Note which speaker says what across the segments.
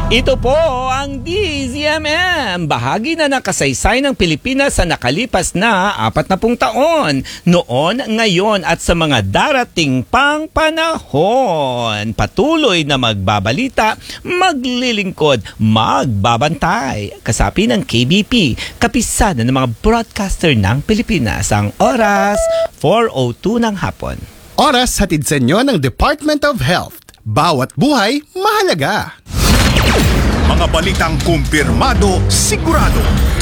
Speaker 1: Ito po ang DZMM, bahagi na ng kasaysayan ng Pilipinas sa nakalipas na 40 taon, noon, ngayon at sa mga darating pang panahon. Patuloy na magbabalita, maglilingkod, magbabantay. Kasapi ng KBP, kapisada ng mga broadcaster ng Pilipinas. Ang oras, 4:02 ng hapon.
Speaker 2: Oras hatid sa inyo ng Department of Health. Bawat buhay, mahalaga.
Speaker 3: Mga balitang kumpirmado, sigurado.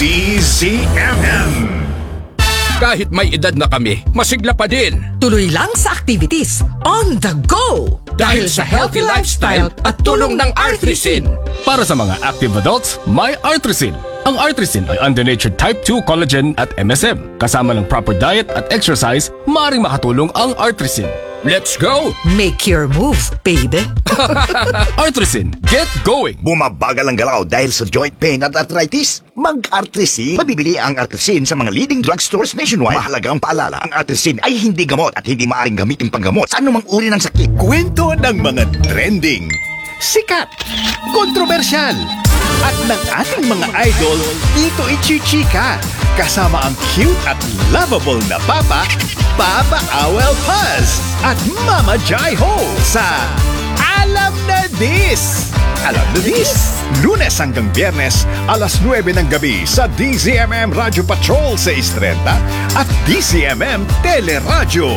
Speaker 3: DZMM.
Speaker 4: Kahit may edad na kami, masigla pa din.
Speaker 5: Tuloy lang sa activities, on the go!
Speaker 4: Dahil sa healthy lifestyle at tulong ng Artrisin.
Speaker 6: Para sa mga active adults, may Artrisin. Ang Artrisin ay under-natured type 2 collagen at MSM. Kasama ng proper diet at exercise, maaaring makatulong ang Artrisin.
Speaker 4: Let's go!
Speaker 5: Make your move, baby!
Speaker 6: Artrisin, get going!
Speaker 3: Bumabagal ang galaw dahil sa joint pain at arthritis? Mag-Artrisin. Mabibili ang Artrisin sa mga leading drugstores nationwide. Mahalagang paalala, ang Artrisin ay hindi gamot at hindi maaaring gamitin panggamot sa anumang uri ng sakit. Kwento ng mga trending, sikat, kontrobersyal, at ng ating mga idol dito ichichika. Kasama ang cute at lovable na Papa Awel Paz at Mama Jai Ho sa Alam na This! Alam na This! Lunes hanggang Biyernes, alas 9 ng gabi sa DZMM Radio Patrol 630 at DZMM Teleradyo.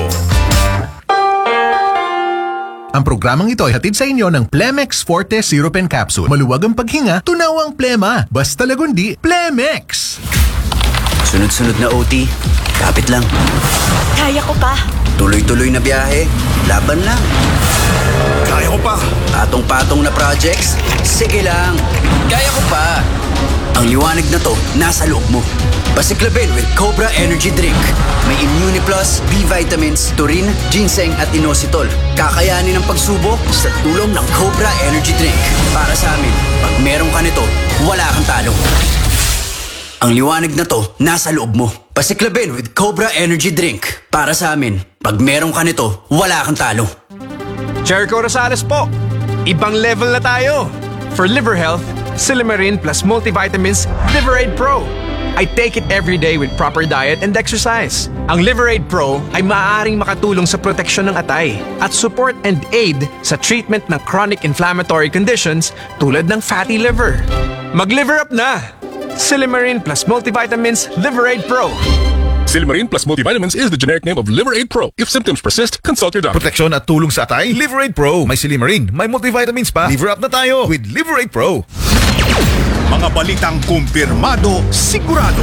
Speaker 7: Ang programang ito ay hatid sa inyo ng Plemex Forte Syrup and Capsule. Maluwag ang paghinga, tunaw ang plema. Basta lagundi, Plemex!
Speaker 8: Sunod-sunod na OT, kapit lang.
Speaker 9: Kaya ko pa.
Speaker 8: Tuloy-tuloy na biyahe, laban lang.
Speaker 3: Kaya ko pa.
Speaker 8: Patong-patong na projects, sige lang. Kaya ko pa. Ang liwanag na to, nasa loob mo. Pasiklabin with Cobra Energy Drink. May Immune Plus, B vitamins, taurine, ginseng at inositol. Kakayanin ang pagsubok sa tulong ng Cobra Energy Drink. Para sa amin, pag meron ka nito, wala kang talo. Ang liwanag na to, nasa loob mo. Pasiklabin with Cobra Energy Drink. Para sa amin, pag meron ka nito, wala kang talo.
Speaker 10: Jericho Rosales po. Ibang level na tayo. For liver health, Silymarin plus multivitamins Liverade Pro. I take it every day with proper diet and exercise. Ang Liverade Pro ay maaaring makatulong sa proteksyon ng atay at support and aid sa treatment ng chronic inflammatory conditions tulad ng fatty liver. Mag-liver up na! Silymarin plus multivitamins Liverade Pro.
Speaker 6: Silymarin plus multivitamins is the generic name of Liverade Pro. If symptoms persist, consult your doctor.
Speaker 11: Proteksyon at tulong sa atay, Liverade Pro. May Silymarin, may multivitamins pa. Liver up na tayo with Liverade Pro.
Speaker 3: Mga balitang kumpirmado, sigurado.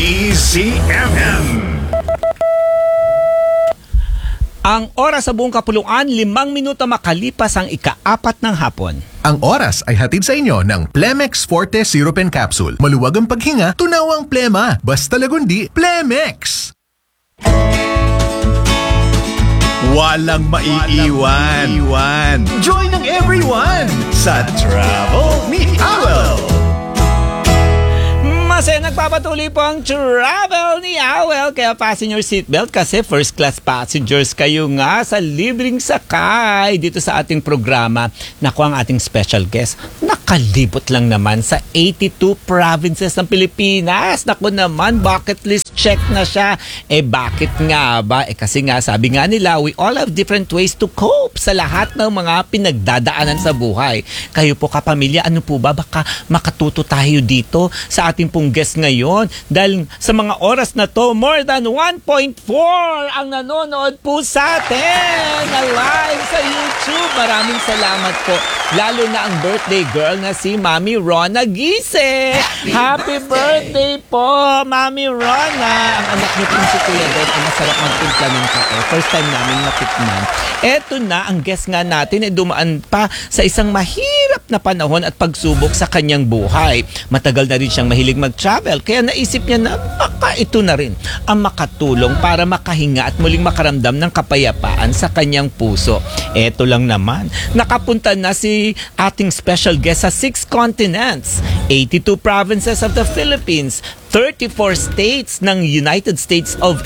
Speaker 3: DZMM.
Speaker 1: Ang oras sa buong kapuluan, 5 minuto makalipas ang ika-4 ng hapon.
Speaker 7: Ang oras ay hatid sa inyo ng Plemex Forte Syrup and Capsule. Maluwag ang paghinga, tunaw ang plema. Basta lagundi, Plemex!
Speaker 3: Walang maiiwan. Join ng everyone sa Travel ni Awel.
Speaker 1: Masaya nagpapatuloy po ang travel ni Awel. Kaya fasten your seatbelt kasi first class passengers kayo nga sa libreng sakay dito sa ating programa. Naku, ang ating special guest, nakalibot lang naman sa 82 provinces ng Pilipinas. Naku naman, bucket list check na siya. Bakit nga ba? Kasi nga, sabi nga nila, we all have different ways to cope sa lahat ng mga pinagdadaanan sa buhay. Kayo po kapamilya, ano po ba? Baka makatuto tayo dito sa ating pong guest ngayon. Dahil sa mga oras na to, more than 1.4 ang nanonood po sa atin na live sa YouTube. Maraming salamat po. Lalo na ang birthday girl na si Mami Rona Gise. Happy birthday po, Mami Rona. Ang anak niyo po si Kuya Dad ay masarap magtimpla ng kape. First time namin natikman. Eto na, ang guest nga natin ay dumaan pa sa isang mahirap na panahon at pagsubok sa kanyang buhay. Matagal na rin siyang mahilig mag-travel. Kaya naisip niya na, baka ito na rin ang makatulong para makahinga at muling makaramdam ng kapayapaan sa kanyang puso. Eto lang naman, nakapunta na si ating special guest sa 6 continents, 82 provinces of the Philippines, 34 states ng United States of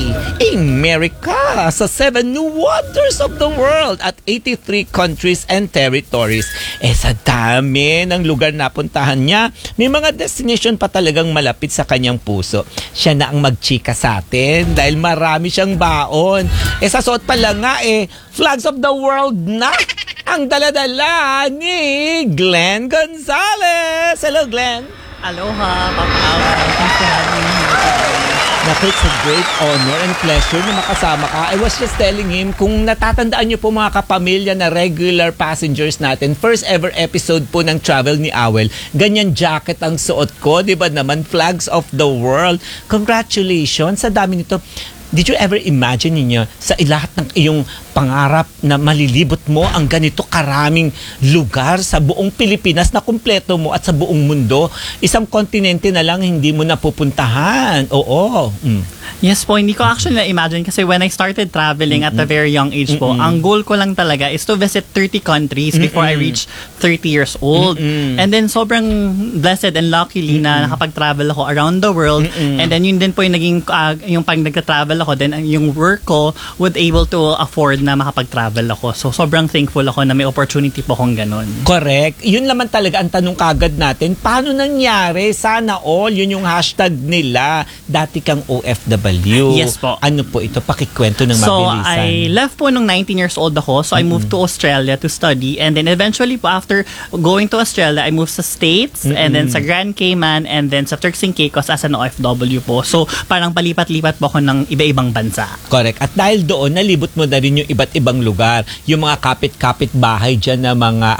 Speaker 1: America, sa 7 new waters of the world at 83 countries and territories. Sa dami ng lugar na puntahan niya, may mga destination pa talagang malapit sa kanyang puso. Siya na ang magchika sa atin dahil marami siyang baon. Sa suot pa lang nga flags of the world na ang daladala ni Glenn Gonzalez. Hello, Glenn.
Speaker 12: Aloha, Papa Al. Thanks for having me here today.
Speaker 1: Naku, it's a great honor and pleasure na makasama ka. I was just telling him, kung natatandaan niyo po mga kapamilya na regular passengers natin, first ever episode po ng Travel ni Awel, ganyan jacket ang suot ko, di ba naman? Flags of the world. Congratulations, sa dami nito. Did you ever imagine niyo sa lahat ng iyong pangarap na malilibot mo ang ganito karaming lugar sa buong Pilipinas na kumpleto mo at sa buong mundo? Isang kontinente na lang hindi mo napupuntahan. Oo.
Speaker 12: Yes po, hindi ko actually na-imagine kasi when I started traveling at a very young age po, ang goal ko lang talaga is to visit 30 countries before I reach 30 years old. And then sobrang blessed and luckily na nakapag-travel ako around the world. And then yun din po yung naging, yung pag nagta-travel ako, then yung work ko would able to afford na makapag-travel ako. So sobrang thankful ako na may opportunity po akong ganun.
Speaker 1: Correct. Yun naman talaga ang tanong kagad natin. Paano nangyari? Sana all. Yun yung hashtag nila. Dati kang OFW.
Speaker 12: Yes po.
Speaker 1: Ano po ito? Pakikwento ng
Speaker 12: so,
Speaker 1: mabilisan.
Speaker 12: So, I left po nung 19 years old ako. So, I moved to Australia to study. And then eventually po, after going to Australia, I moved sa States, and then sa Grand Cayman, and then sa Turks and Caicos as an OFW po. So, parang palipat-lipat po ako ng iba-ibang bansa.
Speaker 1: Correct. At dahil doon, nalibot mo na rin yung iba't ibang lugar. Yung mga kapit-kapit bahay dyan na mga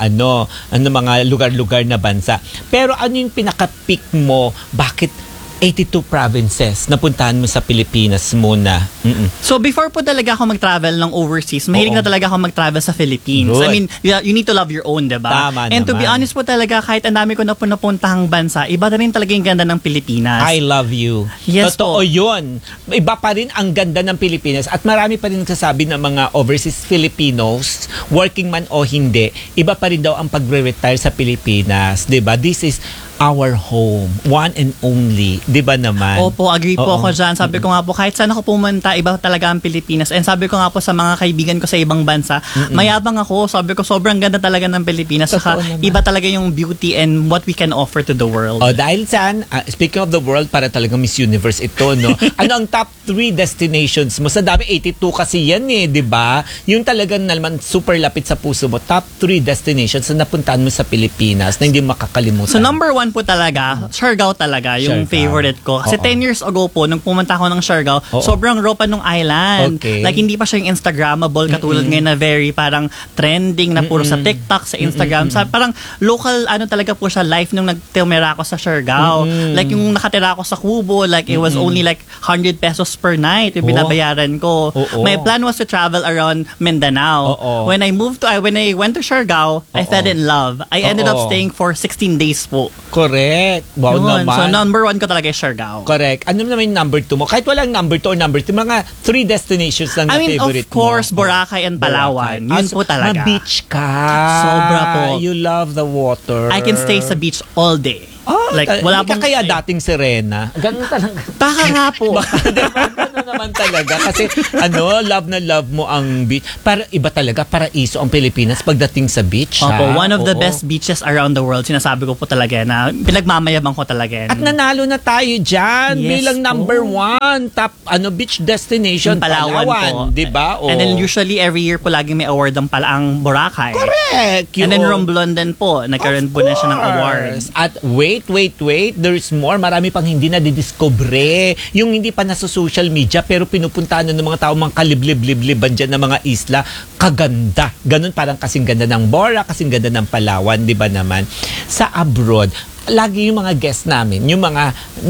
Speaker 1: mga lugar-lugar na bansa. Pero ano yung pinaka-pick mo? Bakit 82 provinces napuntahan mo sa Pilipinas muna?
Speaker 12: So before po talaga ako mag-travel ng overseas, mahilig na talaga ako mag-travel sa Philippines.
Speaker 1: Good.
Speaker 12: I mean, you need to love your own, diba?
Speaker 1: Tama
Speaker 12: And to
Speaker 1: naman.
Speaker 12: be honest po talaga, kahit ang dami ko na po napuntahang bansa, iba na rin talaga yung ganda ng Pilipinas.
Speaker 1: I love you.
Speaker 12: Yes
Speaker 1: Totoo
Speaker 12: po.
Speaker 1: yun. Iba pa rin ang ganda ng Pilipinas at marami pa rin nagsasabi ng mga overseas Filipinos, working man o hindi, iba pa rin daw ang pagre-retire sa Pilipinas. Diba? This is our home. One and only. Diba naman?
Speaker 12: Opo, agree po ako dyan. Sabi ko nga po, kahit saan ako pumunta, iba talaga ang Pilipinas. And sabi ko nga po sa mga kaibigan ko sa ibang bansa, mayabang ako. Sabi ko, sobrang ganda talaga ng Pilipinas. Saka iba talaga yung beauty and what we can offer to the world.
Speaker 1: Dahil saan, speaking of the world, para talaga Miss Universe ito, no? Ano ang top 3 destinations mo? Sa dami, 82 kasi yan di ba? Yung talagang naman super lapit sa puso mo. Top 3 destinations na napuntahan mo sa Pilipinas na hindi makakalimutan.
Speaker 12: So number 1 po talaga, Siargao talaga, yung
Speaker 1: Siargao.
Speaker 12: favorite ko. Kasi 10 years ago po, nung pumunta ako ng Siargao, sobrang raw pa nung island.
Speaker 1: Okay.
Speaker 12: Like, hindi pa siya yung Instagrammable, katulad ngayon na very parang trending na puro sa TikTok, sa Instagram. Sa, parang local, talaga po siya, life nung nagtimera ako sa Siargao. Like, yung nakatira ako sa Kubo, like, it was only like 100 pesos per night yung binabayaran ko. My plan was to travel around Mindanao. When I went to Siargao, I fell in love. I ended up staying for 16 days po.
Speaker 1: Correct. Wow
Speaker 12: Yun.
Speaker 1: naman.
Speaker 12: So, number 1 ko talaga is Siargao.
Speaker 1: Correct. Ano naman yung number 2 mo? Kahit walang number 2 or number 3, mga 3 destinations lang na favorite
Speaker 12: of course,
Speaker 1: mo.
Speaker 12: Boracay and Palawan. Yun po talaga.
Speaker 1: Ma-beach ka.
Speaker 12: Sobra po.
Speaker 1: You love the water.
Speaker 12: I can stay sa beach all day. Like, wala
Speaker 1: hindi ka kaya dating Serena. Ganun talaga.
Speaker 12: Baka nga po.
Speaker 1: Ganun naman talaga. Kasi, love na love mo ang beach. Para iba talaga, paraiso ang Pilipinas pagdating sa beach.
Speaker 12: Opo, one of the best beaches around the world. Sinasabi ko po talaga na pinagmamayabang ko talaga.
Speaker 1: At nanalo na tayo dyan.
Speaker 12: Yes,
Speaker 1: bilang number 1 top beach destination.
Speaker 12: Palawan po.
Speaker 1: Diba?
Speaker 12: And then usually every year po laging may award ang Boracay.
Speaker 1: Correct.
Speaker 12: And then Romblon din po. Nagkaroon po na siya ng awards.
Speaker 1: At wait. There is more. Marami pang hindi na didiscover. Yung hindi pa nasa social media pero pinupuntahan na ng mga tao, mga kaliblib-libliban dyan na mga isla. Kaganda. Ganun parang kasing ganda ng Bora, kasing ganda ng Palawan. Di ba naman? Sa abroad, lagi yung mga guests namin, yung mga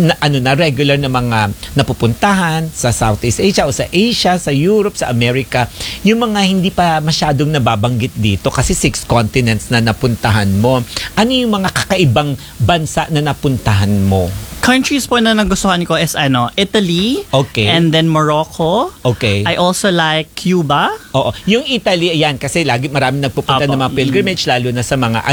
Speaker 1: regular na mga napupuntahan sa Southeast Asia o sa Asia, sa Europe, sa America, yung mga hindi pa masyadong nababanggit dito kasi 6 continents na napuntahan mo. Ano yung mga kakaibang bansa na napuntahan mo?
Speaker 12: Countries po na nagustuhan ko is Italy.
Speaker 1: Okay.
Speaker 12: And then Morocco.
Speaker 1: Okay.
Speaker 12: I also like Cuba.
Speaker 1: Oo. Yung Italy, yan, kasi lagi maraming nagpupunta ng mga pilgrimage, lalo na sa mga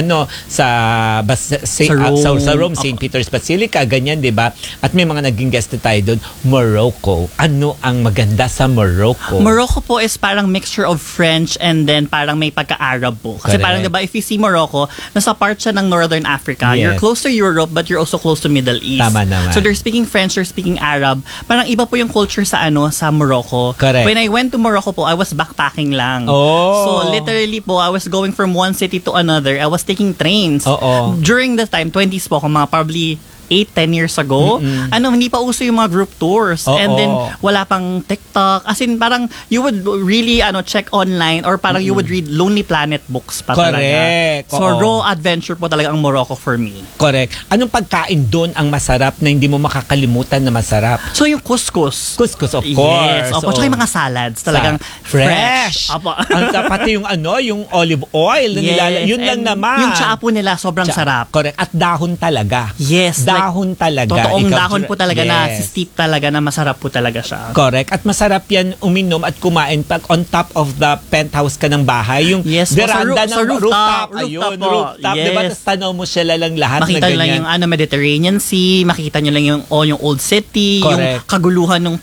Speaker 1: sa Rome, St. Peter's Basilica, ganyan, di ba? At may mga naging guest tayo doon. Morocco. Ano ang maganda sa Morocco?
Speaker 12: Morocco po is parang mixture of French and then parang may pagka-Arab po. Kasi
Speaker 1: Correct.
Speaker 12: parang, di ba, if you see Morocco, nasa part siya ng Northern Africa.
Speaker 1: Yes.
Speaker 12: You're close to Europe, but you're also close to Middle East.
Speaker 1: Tama naman.
Speaker 12: So they're speaking French, they're speaking Arab. Parang iba po yung culture sa Morocco.
Speaker 1: Correct.
Speaker 12: When I went to Morocco po, I was backpacking lang.
Speaker 1: Oh.
Speaker 12: So literally po, I was going from one city to another. I was taking trains.
Speaker 1: Oo.
Speaker 12: During the time, 20s po ako, mga probably 8-10 years ago, hindi pa uso yung mga group tours.
Speaker 1: Oo.
Speaker 12: And then, wala pang TikTok. As in, parang, you would really, check online or parang you would read Lonely Planet books pa
Speaker 1: Correct.
Speaker 12: talaga. So, raw adventure po talaga ang Morocco for me.
Speaker 1: Correct. Anong pagkain doon ang masarap na hindi mo makakalimutan na masarap?
Speaker 12: So, yung couscous.
Speaker 1: Couscous, of course.
Speaker 12: Yes. Opo, tsaka yung mga salads. Talagang fresh. Opo.
Speaker 1: Pati yung yung olive oil na
Speaker 12: Yes.
Speaker 1: yun lang
Speaker 12: And
Speaker 1: naman.
Speaker 12: yung chapo nila, sobrang sarap.
Speaker 1: Correct. At dahon talaga.
Speaker 12: Yes.
Speaker 1: Dahon talaga.
Speaker 12: Totoong
Speaker 1: Ikaw,
Speaker 12: dahon po talaga na
Speaker 1: yes.
Speaker 12: steep talaga na masarap po talaga siya.
Speaker 1: Correct. At masarap yan uminom at kumain pag on top of the penthouse ka ng bahay. Yung
Speaker 12: Yes,
Speaker 1: veranda ng rooftop.
Speaker 12: Rooftop
Speaker 1: Ayun,
Speaker 12: po.
Speaker 1: rooftop.
Speaker 12: Yes.
Speaker 1: Diba? Tapos tanaw mo sila lang lahat
Speaker 12: Makita
Speaker 1: na
Speaker 12: nyo lang
Speaker 1: ganyan.
Speaker 12: yung Mediterranean Sea, makita nyo lang yung old city,
Speaker 1: Correct.
Speaker 12: yung kaguluhan nung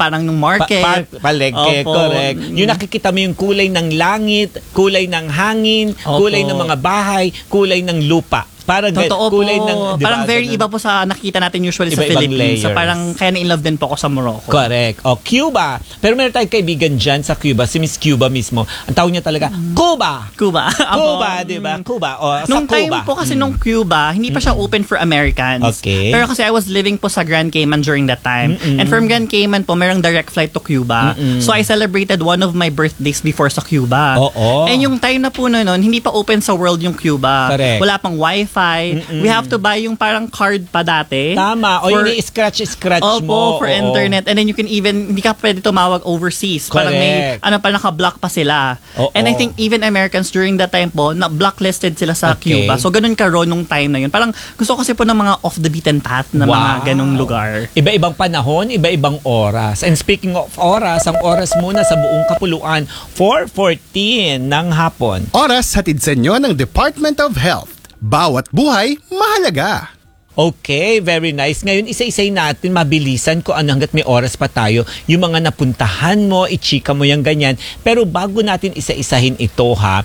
Speaker 12: market.
Speaker 1: Palengke,
Speaker 12: Opo.
Speaker 1: correct. Yung nakikita mo yung kulay ng langit, kulay ng hangin,
Speaker 12: Opo.
Speaker 1: kulay ng mga bahay, kulay ng lupa. Parang
Speaker 12: Totoo
Speaker 1: kulay
Speaker 12: po.
Speaker 1: ng, di ba,
Speaker 12: Parang very
Speaker 1: ganun.
Speaker 12: iba po sa nakikita natin usually sa
Speaker 1: Iba-ibang
Speaker 12: Philippines. So
Speaker 1: layers.
Speaker 12: parang kaya na-in-love din po ako sa Morocco.
Speaker 1: Correct. O, Cuba. Pero meron tayong kaibigan dyan sa Cuba, si Miss Cuba mismo. Ang tawag niya talaga, Cuba!
Speaker 12: Cuba.
Speaker 1: Cuba, di ba? Cuba. O, sa
Speaker 12: Nung time
Speaker 1: Cuba.
Speaker 12: po kasi nung Cuba, hindi pa siya open for Americans.
Speaker 1: Okay.
Speaker 12: Pero kasi I was living po sa Grand Cayman during that time. And from Grand Cayman po, merong direct flight to Cuba. So I celebrated one of my birthdays before sa Cuba.
Speaker 1: Oo.
Speaker 12: And yung time na po noon, hindi pa open sa world yung Cuba.
Speaker 1: Correct.
Speaker 12: Wala pang wifi. We have to buy yung parang card pa dati.
Speaker 1: Tama. O, yung i-scratch mo.
Speaker 12: For
Speaker 1: Oo.
Speaker 12: internet. And then you can even, hindi ka pwede tumawag overseas. Parang may,
Speaker 1: Correct.
Speaker 12: pa naka-block pa sila.
Speaker 1: Oo.
Speaker 12: And I think even Americans during that time po, na-blacklisted sila sa
Speaker 1: Okay.
Speaker 12: Cuba. So, ganun ka nung time na yun. Parang gusto ko kasi po ng mga off the beaten path na mga ganung lugar.
Speaker 1: Iba-ibang panahon, iba-ibang oras. And speaking of oras, ang oras muna sa buong kapuluan, 4:14 ng hapon.
Speaker 2: Oras hatid sa inyo ng Department of Health. Bawat buhay, mahalaga.
Speaker 1: Okay, very nice. Ngayon, isa-isay natin, mabilisan ko hanggat may oras pa tayo. Yung mga napuntahan mo, i-chika mo yung ganyan. Pero bago natin isa-isahin ito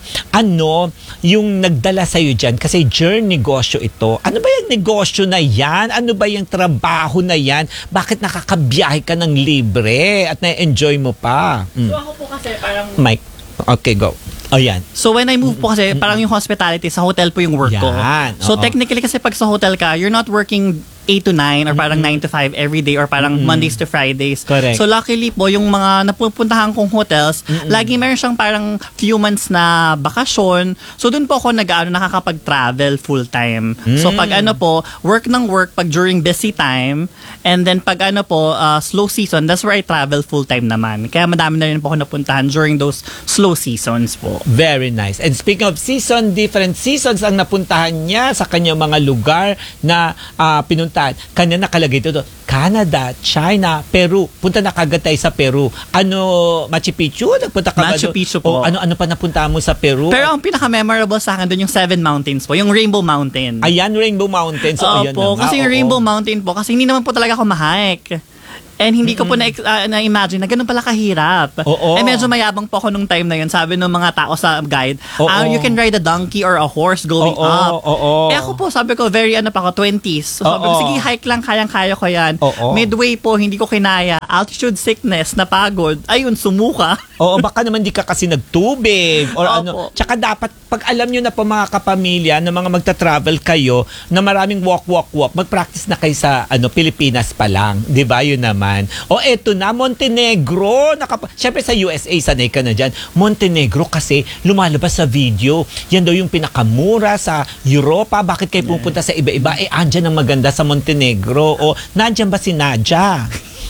Speaker 1: yung nagdala sa'yo dyan? Kasi journey negosyo ito. Ano ba yung negosyo na yan? Ano ba yung trabaho na yan? Bakit nakakabiyahe ka ng libre at na-enjoy mo pa?
Speaker 12: So, ako po kasi parang...
Speaker 1: Mike, okay, go. O yan.
Speaker 12: So when I move po kasi, parang yung hospitality, sa hotel po yung work ko.
Speaker 1: Yan,
Speaker 12: So
Speaker 1: oo.
Speaker 12: technically kasi pag sa hotel ka, you're not working 8 to 9 or parang 9 to 5 every day or parang Mondays to Fridays.
Speaker 1: Correct.
Speaker 12: So luckily po, yung mga napupuntahan kong hotels, lagi meron siyang parang few months na bakasyon. So dun po ako nakakapag-travel full time. So pag work ng work pag during busy time, and then pag slow season, that's where I travel full time naman. Kaya madami na rin po ako napuntahan during those slow seasons po.
Speaker 1: Very nice. And speaking of season, different seasons ang napuntahan niya sa kanyang mga lugar na pinuntahan. Kanya nakalagay dito, Canada, China, Peru. Punta na kagad tayo sa Peru. Machu Picchu? Nagpunta ka ba
Speaker 12: Machu
Speaker 1: doon?
Speaker 12: Picchu po.
Speaker 1: O ano pa napunta mo sa Peru?
Speaker 12: Pero ang pinaka-memorable sa akin doon yung Seven Mountains po, yung Rainbow Mountain.
Speaker 1: Ayan, Rainbow Mountain. So, ayan
Speaker 12: Opo,
Speaker 1: na nga.
Speaker 12: kasi yung
Speaker 1: Oo.
Speaker 12: Rainbow Mountain po, kasi hindi naman po talaga ako ma-hike. And hindi ko po na-imagine na ganun pala kahirap.
Speaker 1: Oo.
Speaker 12: Medyo mayabang po ako nung time na yun. Sabi ng mga tao sa guide,
Speaker 1: Oo.
Speaker 12: you can ride a donkey or a horse going
Speaker 1: Oo,
Speaker 12: up.
Speaker 1: oo.
Speaker 12: Ako po, sabi ko, very pa ako, 20s. So sabi ko,
Speaker 1: Oo.
Speaker 12: sige, hike lang, kayang-kaya ko yan.
Speaker 1: Oo.
Speaker 12: Midway po, hindi ko kinaya. Altitude sickness, napagod. Ayun, sumuka.
Speaker 1: Oo, baka naman di ka kasi nagtubig or
Speaker 12: Opo.
Speaker 1: Tsaka dapat, pag alam nyo na po mga kapamilya na mga magta-travel kayo na maraming walk, mag-practice na kayo sa Pilipinas pa lang. Di ba? Yun naman. O eto na, Montenegro. Siyempre sa USA, sanay ka na dyan. Montenegro kasi lumalabas sa video. Yan daw yung pinakamura sa Europa. Bakit kayo pupunta sa iba-iba? Andyan ang maganda sa Montenegro. O nandyan ba si Nadia?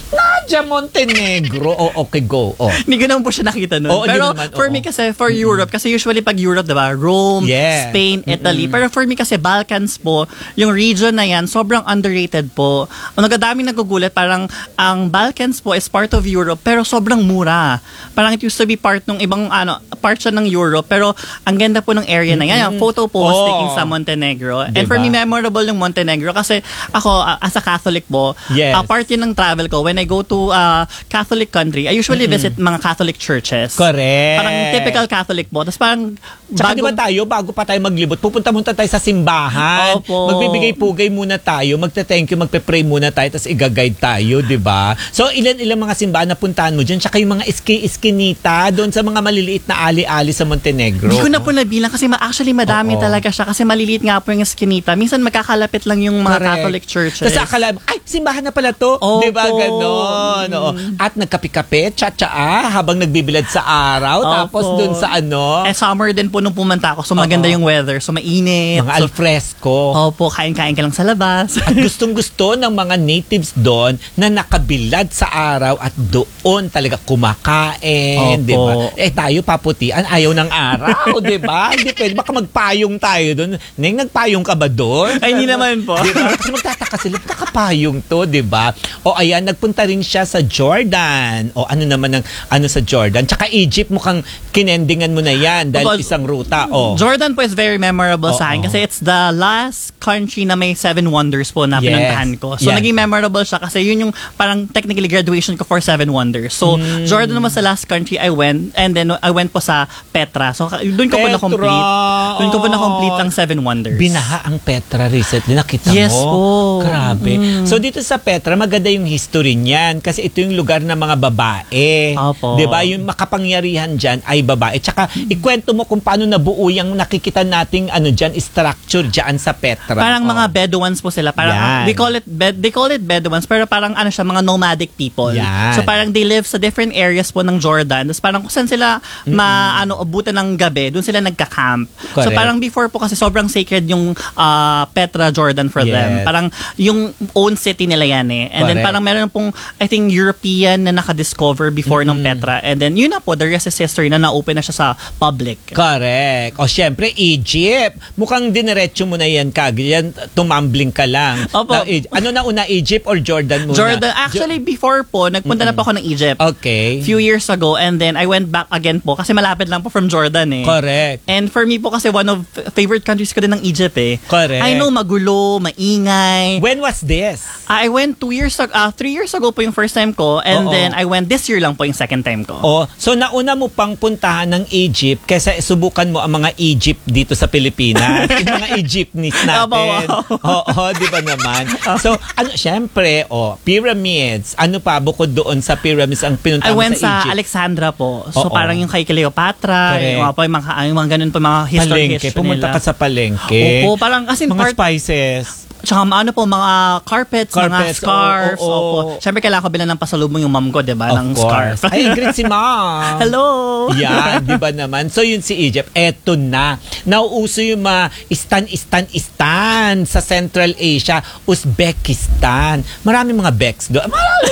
Speaker 1: Georgia, Montenegro. Okay, go.
Speaker 12: Hindi ko naman po siya nakita nun.
Speaker 1: Oo,
Speaker 12: Pero
Speaker 1: naman,
Speaker 12: for me kasi, for Europe, kasi usually pag Europe, diba, Rome, Spain, Italy. Pero for me kasi, Balkans po, yung region na yan, sobrang underrated po. Ang nagdaming nagugulat, parang ang Balkans po is part of Europe, pero sobrang mura. Parang it used to be part ng ibang, part siya ng Europe, pero ang ganda po ng area na yan. Yung photo post taking sa Montenegro. And for me, memorable yung Montenegro kasi ako, as a Catholic po, part yun ng travel ko. When I go to Catholic country, I usually visit mga Catholic churches.
Speaker 1: Correct.
Speaker 12: Parang typical Catholic po. Tapos parang
Speaker 1: Tsaka diba bago pa tayo maglibot, pupunta tayo sa simbahan.
Speaker 12: Opo.
Speaker 1: Magbibigay-pugay muna tayo, magte-thank you, magpe-pray muna tayo, tapos i-guide tayo, diba? So, ilan mga simbahan na puntahan mo dyan, tsaka yung mga iskinita doon sa mga maliliit na ali-ali sa Montenegro.
Speaker 12: Hindi ko na po nabilang kasi actually madami talaga siya kasi maliliit nga po yung iskinita. Minsan magkakalapit lang yung mga Catholic churches.
Speaker 1: Tapos akala, simbahan na pala to. Diba? Ganon. At nagkape-kape, tsa-tsa, habang nagbibilad sa araw. Tapos doon sa
Speaker 12: summer din po nung pumunta ako. So maganda yung weather. So mainit.
Speaker 1: Mga alfresco.
Speaker 12: Opo, kain-kain ka lang sa labas.
Speaker 1: At gustong-gusto ng mga natives doon na nakabilad sa araw at doon talaga kumakain. Diba? Tayo paputian, ayaw ng araw. Diba? Hindi pwede. Baka magpayong tayo doon. Neng, nagpayong ka ba doon?
Speaker 12: Ay, hindi naman po.
Speaker 1: Diba? Kasi magtataka sila, nakapayong to, diba? Ayan, nagpunta rin siya sa Jordan. Ano naman ang sa Jordan? Tsaka Egypt, mukhang kinendingan mo na yan dahil isang ruta.
Speaker 12: Jordan po is very memorable sa akin kasi it's the last country na may 7 wonders po na pinuntahan ko. So, naging memorable siya kasi yun yung parang technically graduation ko for 7 wonders. So, Jordan naman sa last country I went and then I went po sa Petra. So, doon ko po na-complete. Doon ko po na-complete ang 7 wonders.
Speaker 1: Binaha ang Petra recently. Nakita mo?
Speaker 12: Yes po.
Speaker 1: Grabe. So, dito sa Petra, maganda yung history niyan kasi ito yung lugar ng mga babae.
Speaker 12: Opo.
Speaker 1: Diba? Yung makapangyarihan dyan ay babae. Tsaka, ikwento mo kung paano nabuo yung nakikita nating dyan, structure dyan sa Petra.
Speaker 12: Parang mga Bedouins po sila. Parang, they call it Bedouins, pero parang siya, mga nomadic people.
Speaker 1: Yan.
Speaker 12: So parang they live sa different areas po ng Jordan. Tapos parang kung saan sila abutan ng gabi, doon sila nagka-camp.
Speaker 1: Correct.
Speaker 12: So parang before po kasi sobrang sacred yung Petra, Jordan for them. Parang yung own city nila yan eh. And then parang meron pong, I think, European na nakadiscover before ng Petra. And then yun na po, the rest is history na na-open na siya sa public.
Speaker 1: Correct. Syempre, Egypt. Mukhang diniretso mo na yan, yan, tumambling ka lang.
Speaker 12: Opo.
Speaker 1: Ano na una, Egypt or Jordan muna?
Speaker 12: Jordan. Actually, before po, nagpunta na po ako ng Egypt.
Speaker 1: Okay.
Speaker 12: Few years ago. And then, I went back again po kasi malapit lang po from Jordan eh.
Speaker 1: Correct.
Speaker 12: And for me po kasi one of favorite countries ko din ng Egypt eh.
Speaker 1: Correct.
Speaker 12: I know, magulo, maingay.
Speaker 1: When was this?
Speaker 12: I went 3 years ago po yung first time ko. And then, I went this year lang po yung second time ko.
Speaker 1: So nauna mo pang puntahan ng Egypt kaysa subukan mo ang mga Egypt dito sa Pilipinas. Yung mga Egyptnese natin. Di ba naman? So, syempre, pyramids. Ano pa bukod doon sa pyramids ang pinuntahan
Speaker 12: I went
Speaker 1: sa Egypt?
Speaker 12: sa Alexandra po. So, parang yung kay Cleopatra, yung mga ganun po, mga history nila.
Speaker 1: Pumunta ka sa palengke.
Speaker 12: Opo, parang as in
Speaker 1: mga spices.
Speaker 12: Tsaka mga carpets, mga scarves. Opo. Siyempre, kailangan ko bilang ng pasalubong yung mom ko, diba? Ng scarf.
Speaker 1: Ay, great si mom.
Speaker 12: Hello!
Speaker 1: Yan, di ba naman? So, yun si Egypt. Eto na. Nauuso yung mga istan sa Central Asia. Uzbekistan. Maraming mga Beks doon.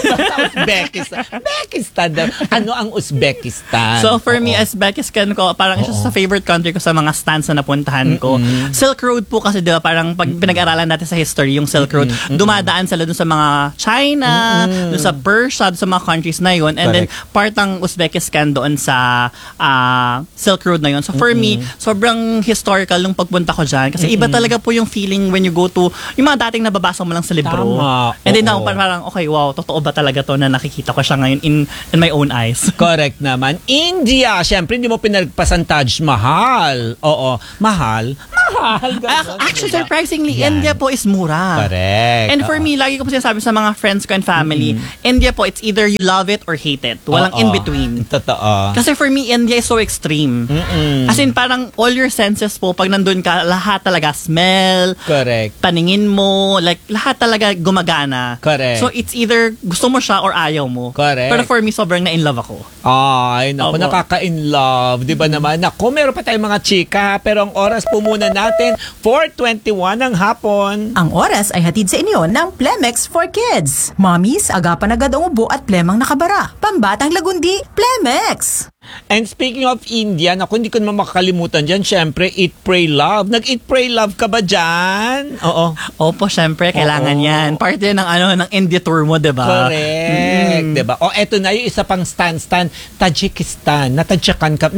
Speaker 1: Uzbekistan. Ano ang Uzbekistan?
Speaker 12: So, for me, Uzbekistan ko, parang isa sa favorite country ko sa mga stands na napuntahan ko. Silk Road po kasi, diba? Parang pag pinag-aralan natin sa history, yung Silk Road, dumadaan sila dun sa mga China, dun sa Persia, dun sa mga countries na yun. And then, part ng Uzbekistan doon sa Silk Road na yun. So, for me, sobrang historical nung pagpunta ko dyan. Kasi iba talaga po yung feeling when you go to, yung mga dating nababasa mo lang sa libro.
Speaker 1: Tama.
Speaker 12: And then, parang, okay, wow, totoo ba talaga to na nakikita ko siya ngayon in my own eyes?
Speaker 1: Correct naman. India, syempre, hindi mo pinagpasan Taj Mahal. Oo, mahal.
Speaker 12: Actually, surprisingly, India po is mura.
Speaker 1: Correct.
Speaker 12: And for me, lagi ko po sinasabi sa mga friends ko and family, India po, it's either you love it or hate it. Walang in between.
Speaker 1: Totoo.
Speaker 12: Kasi for me, India is so extreme. As in, parang all your senses po, pag nandun ka, lahat talaga smell,
Speaker 1: correct,
Speaker 12: paningin mo, like, lahat talaga gumagana.
Speaker 1: Correct.
Speaker 12: So, it's either gusto mo siya or ayaw mo.
Speaker 1: Correct.
Speaker 12: Pero for me, sobrang na-in love ako.
Speaker 1: Ay, naku, nakaka-in love. Di ba naman? Naku, meron pa tayong mga chika, pero ang oras po muna natin, 4:21 ng hapon.
Speaker 5: Ang oras ay hatid sa inyo ng Plemex for Kids. Mommies, agapan agad ang ubo at plemang nakabara. Pambatang lagundi, Plemex!
Speaker 1: And speaking of India, naku, hindi ko naman makakalimutan dyan. Siyempre, Eat, Pray, Love. Nag-Eat, Pray, Love ka ba dyan? Oo.
Speaker 12: Opo, syempre, kailangan yan. Part yan ng India tour mo, diba?
Speaker 1: Correct. Diba? O, eto na yung isa pang stan, Tajikistan. Natadyakan ka.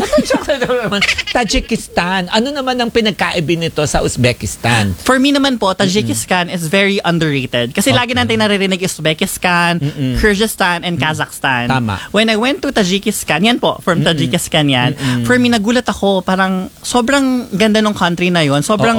Speaker 1: Tajikistan. Ano naman ang pinagkaibin nito sa Uzbekistan?
Speaker 12: For me naman po, Tajikistan is very underrated. Kasi lagi natin naririnig Uzbekistan, Kyrgyzstan, and Kazakhstan.
Speaker 1: Tama.
Speaker 12: When I went to Tajikistan, yan po, from Tajikistan yan. For me, nagulat ako, parang sobrang ganda ng country na yon. Sobrang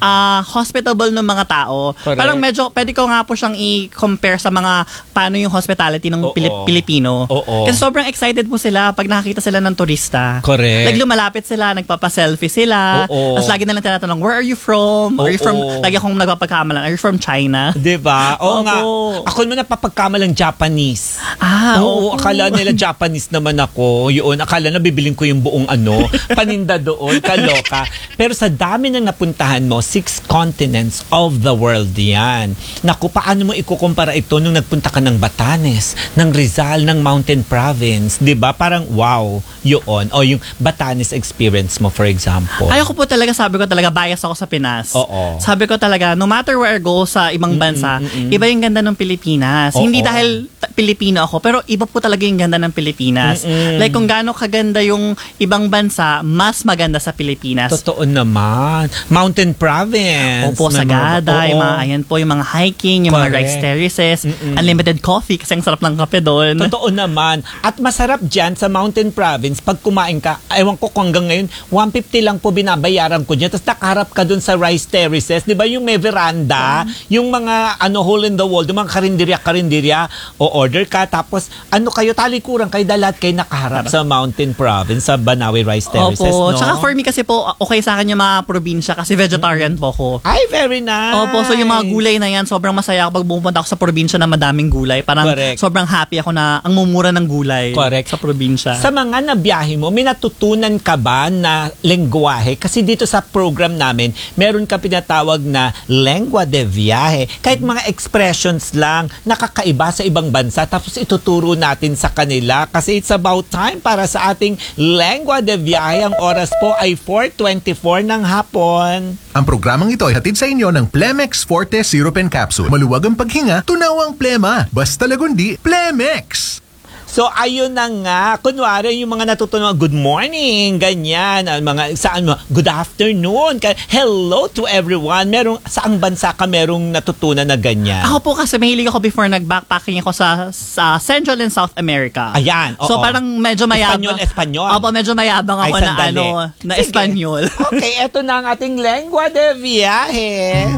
Speaker 12: hospitable ng mga tao.
Speaker 1: Correct.
Speaker 12: Parang medyo, pwede ko nga po siyang i-compare sa mga paano yung hospitality ng Pilipino. Kasi sobrang excited po sila pag nakakita sila ng turista.
Speaker 1: Correct.
Speaker 12: Like lumalapit sila, nagpapa-selfie sila. Tapos lagi na lang tinatanong, where are you from? Are you from, lagi akong nagpapagkamalan, are you from China?
Speaker 1: Diba? Oo nga. Ako naman napapagkamalang Japanese. Oo, akala nila Japanese naman ako. Yun, akala na bibiling ko yung buong paninda doon, kaloka. Pero sa dami ng napuntahan mo, 6 continents of the world yan. Naku, paano mo ikukumpara ito nung nagpunta ka ng Batanes, ng Rizal, ng Mountain Province? Diba? Parang wow, yun. O yung Batanes experience mo, for example.
Speaker 12: Ayoko po talaga, sabi ko talaga, bias ako sa Pinas.
Speaker 1: Oo.
Speaker 12: Sabi ko talaga, no matter where I go sa ibang bansa, iba yung ganda ng Pilipinas. Hindi dahil Pilipino ako, pero iba po talaga yung ganda ng Pilipinas. Like kung gaano kaganda yung ibang bansa, mas maganda sa Pilipinas.
Speaker 1: Totoo naman. Mountain Province.
Speaker 12: Opo, Sagada, yung mga, ayan po, yung mga hiking, yung mga rice terraces, unlimited coffee, kasi ang sarap ng kape doon.
Speaker 1: Totoo naman. At masarap dyan sa Mountain Province, pag kumain ka, ewan ko kung hanggang ngayon, 150 lang po binabayaran ko dyan. Tapos nakaharap ka dun sa rice terraces. Di ba yung may veranda, yung mga hole in the wall, yung mga karinderya, o order ka, tapos kayo, talikuran kayo, lahat kayo nakaharap sa Mountain Province, sa Banawe Rice Terraces,
Speaker 12: Opo.
Speaker 1: no?
Speaker 12: Tsaka for me kasi po, okay sa akin yung mga probinsya kasi vegetarian po ako.
Speaker 1: Ay, very nice.
Speaker 12: Opo, so yung mga gulay na yan, sobrang masaya ako pag pumunta ako sa probinsya na madaming gulay. Parang sobrang happy ako na ang mumura ng gulay sa probinsya.
Speaker 1: Sa mga nabiyahe mo, may natutunan ka ba na lengguwahe? Kasi dito sa program namin, meron ka pinatawag na lengua de viaje. Kahit mga expressions lang, nakakaiba sa ibang bansa, tapos ituturo natin sa kanila. Kasi it's about time para sa ating lengua de viaje. Ang oras po ay 4:24 ng hapon.
Speaker 7: Ang programang ito ay hatid sa inyo ng Plemex Forte Syrup and Capsule. Maluwag ang paghinga, tunaw ang plema. Basta lagundi, Plemex!
Speaker 1: So, ayun na nga. Kunwari, yung mga natutunan, good morning, ganyan. Mga, good afternoon. Hello to everyone. Saang bansa ka merong natutunan na ganyan?
Speaker 12: Ako po kasi mahilig ako before nag-backpacking ako sa Central and South America.
Speaker 1: Ayan, oo.
Speaker 12: So, parang medyo mayabang.
Speaker 1: Espanyol.
Speaker 12: Opo, medyo mayabang ako na Espanyol.
Speaker 1: Okay, eto na ang ating lengua de viaje.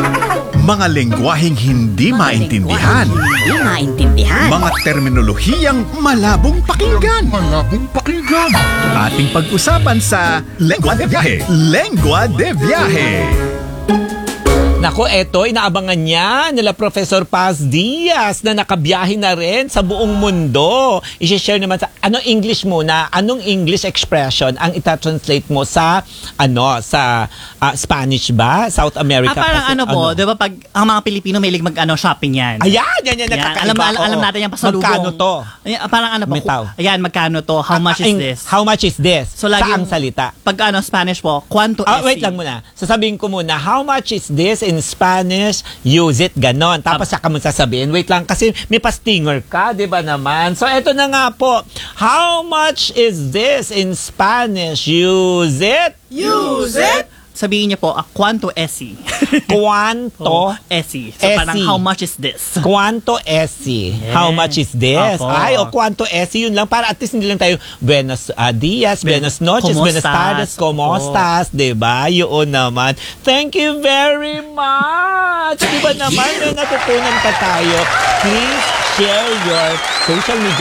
Speaker 2: Mga lengguaheng hindi maintindihan. Mga terminolohiyang malabong pakinggan. Ating pag-usapan sa Lengua de Viaje. Lengua de Viaje.
Speaker 1: Nako, eto, inaabangan niya nila Professor Paz Diaz na nakabiyahe na rin sa buong mundo. I-share naman sa, English muna, anong English expression ang ita-translate mo sa, Spanish ba? South America?
Speaker 12: Parang di ba pag ang mga Pilipino may shopping yan.
Speaker 1: Ayan, nakakaiba.
Speaker 12: Alam natin yan pasalubong.
Speaker 1: Magkano to?
Speaker 12: Ayan, parang ayan, magkano to? How much is this?
Speaker 1: How much is this?
Speaker 12: So,
Speaker 1: saang salita?
Speaker 12: Pag Spanish po, cuánto es?
Speaker 1: Wait lang muna. Sasabihin ko muna, how much is this in Spanish? Use it, ganon. Tapos saka mo sasabihin, wait lang, kasi may pa-stinger ka, di ba naman? So, eto na nga po. How much is this in Spanish? Use it?
Speaker 12: Use it? Sabihin niyo po, cuánto esi?
Speaker 1: Cuánto
Speaker 12: esi. So parang how much is this?
Speaker 1: Cuánto esi? How much is this? Cuánto esi, yun lang. Para at least hindi lang tayo buenos dias, buenos noches, buenos tardes, comostas, diba? Yun naman. Thank you very much. Diba naman, may natutunan pa tayo. Please share your social media